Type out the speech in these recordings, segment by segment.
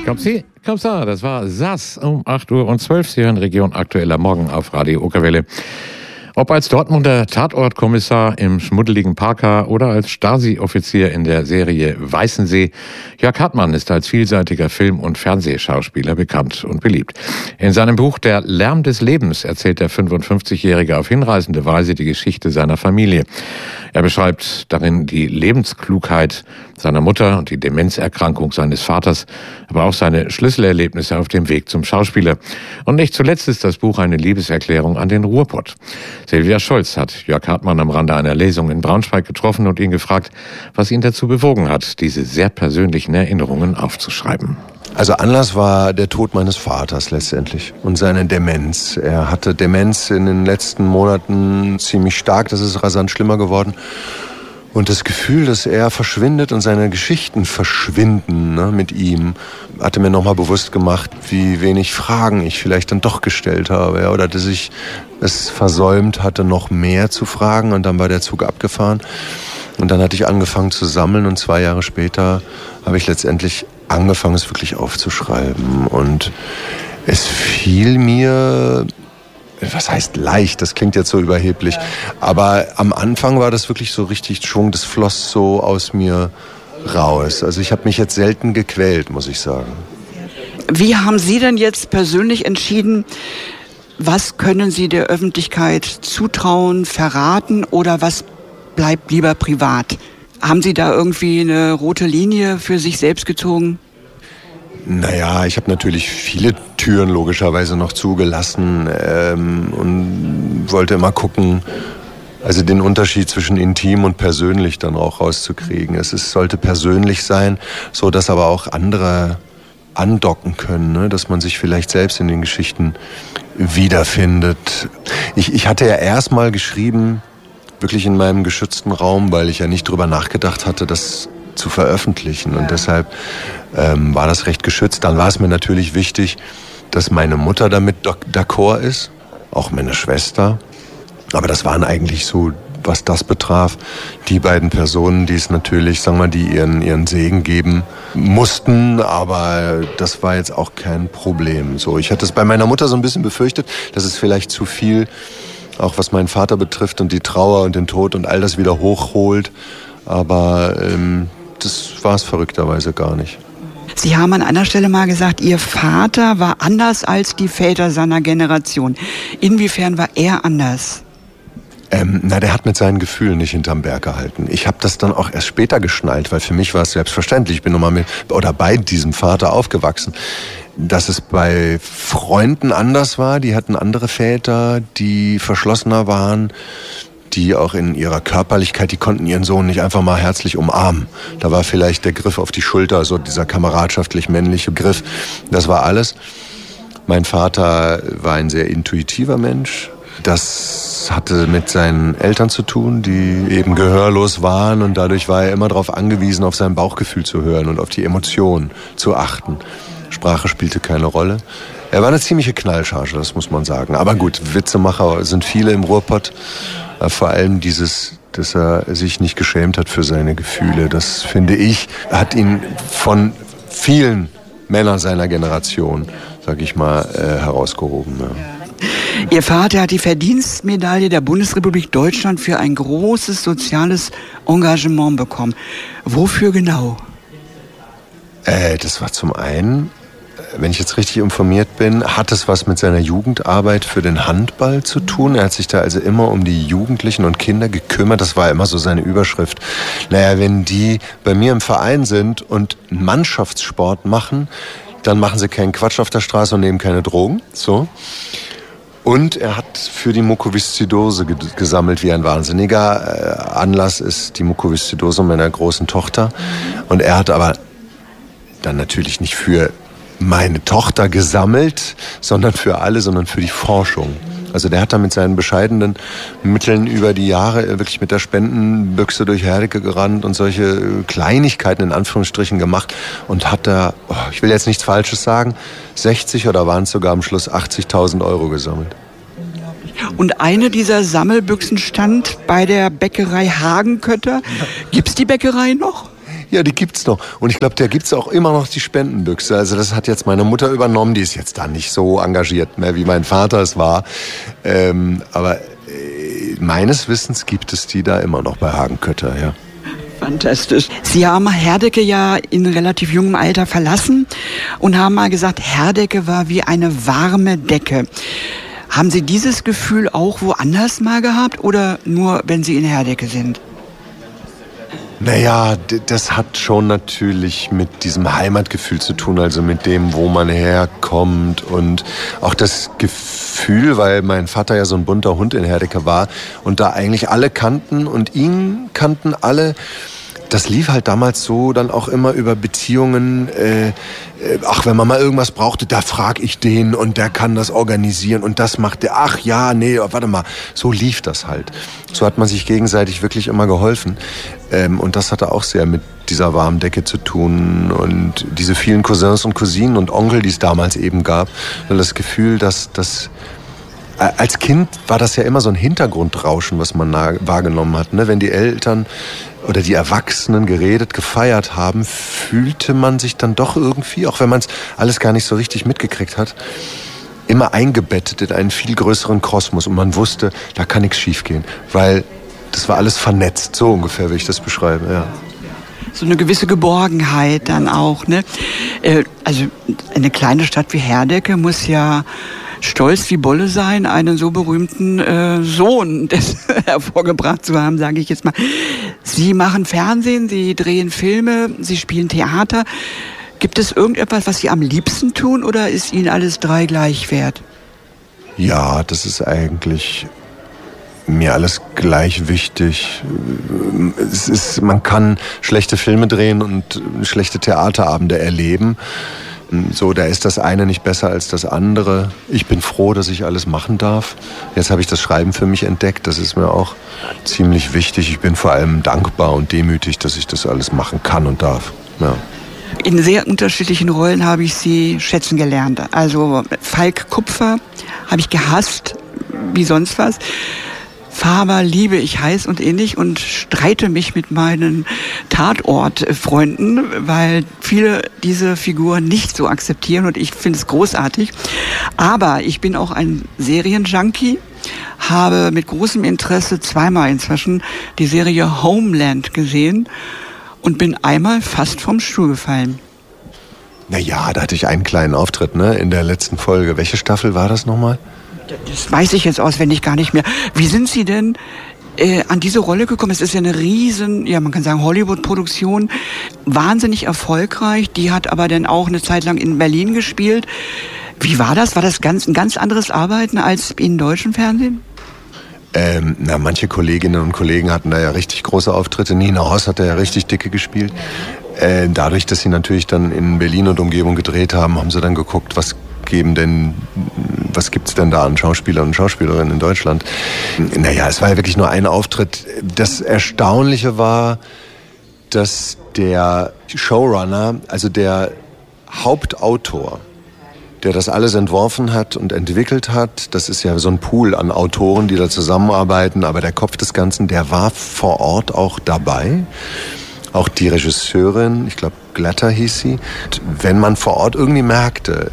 Kommissar, das war Sass um 8:12 Uhr. Sie hören Region Aktueller Morgen auf Radio Okerwelle. Ob als Dortmunder Tatortkommissar im schmuddeligen Parker oder als Stasi-Offizier in der Serie Weißensee, Jörg Hartmann ist als vielseitiger Film- und Fernsehschauspieler bekannt und beliebt. In seinem Buch Der Lärm des Lebens erzählt der 55-Jährige auf hinreißende Weise die Geschichte seiner Familie. Er beschreibt darin die Lebensklugheit seiner Mutter und die Demenzerkrankung seines Vaters, aber auch seine Schlüsselerlebnisse auf dem Weg zum Schauspieler. Und nicht zuletzt ist das Buch eine Liebeserklärung an den Ruhrpott. Silvia Scholz hat Jörg Hartmann am Rande einer Lesung in Braunschweig getroffen und ihn gefragt, was ihn dazu bewogen hat, diese sehr persönlichen Erinnerungen aufzuschreiben. Also Anlass war der Tod meines Vaters letztendlich und seine Demenz. Er hatte Demenz in den letzten Monaten ziemlich stark, das ist rasant schlimmer geworden. Und das Gefühl, dass er verschwindet und seine Geschichten verschwinden, mit ihm, hatte mir nochmal bewusst gemacht, wie wenig Fragen ich vielleicht dann doch gestellt habe. Oder dass ich es versäumt hatte, noch mehr zu fragen. Und dann war der Zug abgefahren. Und dann hatte ich angefangen zu sammeln. Und 2 Jahre später habe ich letztendlich angefangen, es wirklich aufzuschreiben. Und es fiel mir... Was heißt leicht? Das klingt jetzt so überheblich. Aber am Anfang war das wirklich so richtig Schwung. Das floss so aus mir raus. Also ich habe mich jetzt selten gequält, muss ich sagen. Wie haben Sie denn jetzt persönlich entschieden, was können Sie der Öffentlichkeit zutrauen, verraten oder was bleibt lieber privat? Haben Sie da irgendwie eine rote Linie für sich selbst gezogen? Naja, ich habe natürlich viele Türen logischerweise noch zugelassen und wollte immer gucken, also den Unterschied zwischen intim und persönlich dann auch rauszukriegen. Sollte persönlich sein, so dass aber auch andere andocken können, dass man sich vielleicht selbst in den Geschichten wiederfindet. Ich hatte ja erstmal geschrieben, wirklich in meinem geschützten Raum, weil ich ja nicht drüber nachgedacht hatte, das zu veröffentlichen. Und deshalb war das recht geschützt. Dann war es mir natürlich wichtig, dass meine Mutter damit d'accord ist, auch meine Schwester. Aber das waren eigentlich so, was das betraf, die beiden Personen, die es natürlich, sagen wir, die ihren Segen geben mussten. Aber das war jetzt auch kein Problem. So, ich hatte es bei meiner Mutter so ein bisschen befürchtet, dass es vielleicht zu viel, auch was meinen Vater betrifft und die Trauer und den Tod und all das wieder hochholt. Aber das war es verrückterweise gar nicht. Sie haben an einer Stelle mal gesagt, Ihr Vater war anders als die Väter seiner Generation. Inwiefern war er anders? Der hat mit seinen Gefühlen nicht hinterm Berg gehalten. Ich habe das dann auch erst später geschnallt, weil für mich war es selbstverständlich. Ich bin nochmal bei diesem Vater aufgewachsen. Dass es bei Freunden anders war, die hatten andere Väter, die verschlossener waren, die auch in ihrer Körperlichkeit, die konnten ihren Sohn nicht einfach mal herzlich umarmen. Da war vielleicht der Griff auf die Schulter, so dieser kameradschaftlich-männliche Griff. Das war alles. Mein Vater war ein sehr intuitiver Mensch. Das hatte mit seinen Eltern zu tun, die eben gehörlos waren. Und dadurch war er immer darauf angewiesen, auf sein Bauchgefühl zu hören und auf die Emotionen zu achten. Sprache spielte keine Rolle. Er war eine ziemliche Knallcharge, das muss man sagen. Aber gut, Witzemacher sind viele im Ruhrpott. Vor allem dass er sich nicht geschämt hat für seine Gefühle. Das, finde ich, hat ihn von vielen Männern seiner Generation, sag ich mal, herausgehoben. Ja. Ihr Vater hat die Verdienstmedaille der Bundesrepublik Deutschland für ein großes soziales Engagement bekommen. Wofür genau? Das war zum einen, wenn ich jetzt richtig informiert bin, hat es was mit seiner Jugendarbeit für den Handball zu tun. Er hat sich da also immer um die Jugendlichen und Kinder gekümmert. Das war immer so seine Überschrift. Naja, wenn die bei mir im Verein sind und einen Mannschaftssport machen, dann machen sie keinen Quatsch auf der Straße und nehmen keine Drogen. So. Und er hat für die Mukoviszidose gesammelt wie ein wahnsinniger. Anlass ist die Mukoviszidose meiner großen Tochter. Und er hat aber dann natürlich nicht für meine Tochter gesammelt, sondern für alle, sondern für die Forschung. Also der hat da mit seinen bescheidenen Mitteln über die Jahre wirklich mit der Spendenbüchse durch Herdecke gerannt und solche Kleinigkeiten in Anführungsstrichen gemacht und hat da, ich will jetzt nichts Falsches sagen, 60 oder waren es sogar am Schluss 80.000 Euro gesammelt. Und eine dieser Sammelbüchsen stand bei der Bäckerei Hagenkötter. Gibt's die Bäckerei noch? Ja, die gibt's noch. Und ich glaube, da gibt's auch immer noch die Spendenbüchse. Also das hat jetzt meine Mutter übernommen. Die ist jetzt da nicht so engagiert mehr, wie mein Vater es war. Aber meines Wissens gibt es die da immer noch bei Hagenkötter, ja. Fantastisch. Sie haben Herdecke ja in relativ jungem Alter verlassen und haben mal gesagt, Herdecke war wie eine warme Decke. Haben Sie dieses Gefühl auch woanders mal gehabt oder nur, wenn Sie in Herdecke sind? Naja, das hat schon natürlich mit diesem Heimatgefühl zu tun, also mit dem, wo man herkommt und auch das Gefühl, weil mein Vater ja so ein bunter Hund in Herdecke war und da eigentlich alle kannten und ihn kannten alle. Das lief halt damals so dann auch immer über Beziehungen, ach, wenn man mal irgendwas brauchte, da frag ich den und der kann das organisieren und das macht der, ach ja, nee, warte mal, so lief das halt. So hat man sich gegenseitig wirklich immer geholfen und das hatte auch sehr mit dieser warmen Decke zu tun und diese vielen Cousins und Cousinen und Onkel, die es damals eben gab, und das Gefühl, dass das als Kind war das ja immer so ein Hintergrundrauschen, was man wahrgenommen hat. Ne? Wenn die Eltern oder die Erwachsenen geredet, gefeiert haben, fühlte man sich dann doch irgendwie, auch wenn man es alles gar nicht so richtig mitgekriegt hat, immer eingebettet in einen viel größeren Kosmos. Und man wusste, da kann nichts schiefgehen, weil das war alles vernetzt. So ungefähr will ich das beschreiben, ja. So eine gewisse Geborgenheit dann auch, ne? Also eine kleine Stadt wie Herdecke muss ja stolz wie Bolle sein, einen so berühmten Sohn hervorgebracht zu haben, sage ich jetzt mal. Sie machen Fernsehen, Sie drehen Filme, Sie spielen Theater. Gibt es irgendetwas, was Sie am liebsten tun oder ist Ihnen alles drei gleich wert? Ja, das ist eigentlich mir alles gleich wichtig. Man kann schlechte Filme drehen und schlechte Theaterabende erleben. So, da ist das eine nicht besser als das andere. Ich bin froh, dass ich alles machen darf. Jetzt habe ich das Schreiben für mich entdeckt. Das ist mir auch ziemlich wichtig. Ich bin vor allem dankbar und demütig, dass ich das alles machen kann und darf. Ja. In sehr unterschiedlichen Rollen habe ich Sie schätzen gelernt. Also Falk Kupfer habe ich gehasst, wie sonst was. Faber liebe ich heiß und innig und streite mich mit meinen Tatortfreunden, weil viele diese Figuren nicht so akzeptieren und ich finde es großartig. Aber ich bin auch ein Serienjunkie, habe mit großem Interesse zweimal inzwischen die Serie Homeland gesehen und bin einmal fast vom Stuhl gefallen. Naja, da hatte ich einen kleinen Auftritt, ne, in der letzten Folge. Welche Staffel war das nochmal? Das weiß ich jetzt auswendig gar nicht mehr. Wie sind Sie denn an diese Rolle gekommen? Es ist ja eine riesen, ja, man kann sagen Hollywood-Produktion, wahnsinnig erfolgreich. Die hat aber dann auch eine Zeit lang in Berlin gespielt. Wie war das? War das ein ganz anderes Arbeiten als im deutschen Fernsehen? Manche Kolleginnen und Kollegen hatten da ja richtig große Auftritte. Nina Hoss hat da ja richtig dicke gespielt. Dadurch, dass sie natürlich dann in Berlin und Umgebung gedreht haben, haben sie dann geguckt, was gibt's denn da an Schauspielern und Schauspielerinnen in Deutschland? Naja, es war ja wirklich nur ein Auftritt. Das Erstaunliche war, dass der Showrunner, also der Hauptautor, der das alles entworfen hat und entwickelt hat, das ist ja so ein Pool an Autoren, die da zusammenarbeiten, aber der Kopf des Ganzen, der war vor Ort auch dabei. Auch die Regisseurin, ich glaube Glatter hieß sie. Wenn man vor Ort irgendwie merkte,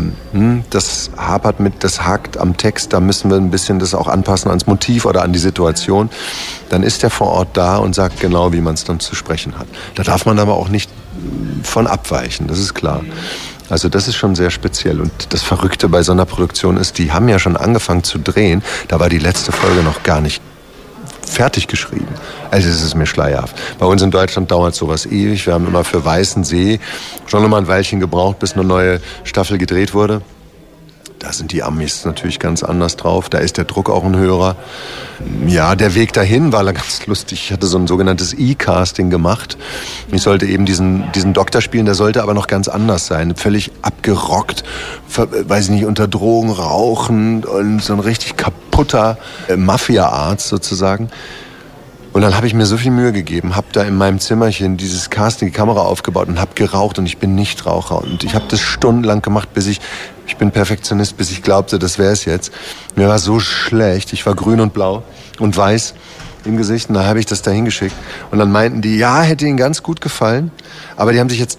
das hakt am Text, da müssen wir ein bisschen das auch anpassen ans Motiv oder an die Situation, dann ist der vor Ort da und sagt genau, wie man es dann zu sprechen hat. Da darf man aber auch nicht von abweichen, das ist klar. Also das ist schon sehr speziell. Und das Verrückte bei so einer Produktion ist, die haben ja schon angefangen zu drehen, da war die letzte Folge noch gar nicht fertig geschrieben. Also es ist mir schleierhaft. Bei uns in Deutschland dauert sowas ewig. Wir haben immer für Weißen See schon immer ein Weilchen gebraucht, bis eine neue Staffel gedreht wurde. Da sind die Amis natürlich ganz anders drauf. Da ist der Druck auch ein höherer. Ja, der Weg dahin war ganz lustig. Ich hatte so ein sogenanntes E-Casting gemacht. Ich sollte eben diesen Doktor spielen, der sollte aber noch ganz anders sein. Völlig abgerockt, weiß ich nicht, unter Drogen rauchend und so ein richtig kaputter Mafia-Arzt sozusagen. Und dann habe ich mir so viel Mühe gegeben, habe da in meinem Zimmerchen dieses Casting, die Kamera aufgebaut und habe geraucht und ich bin Nichtraucher. Und ich habe das stundenlang gemacht, ich bin Perfektionist, bis ich glaubte, das wäre es jetzt. Mir war so schlecht, ich war grün und blau und weiß im Gesicht. Und da habe ich das da hingeschickt. Und dann meinten die, ja, hätte ihnen ganz gut gefallen. Aber die haben sich jetzt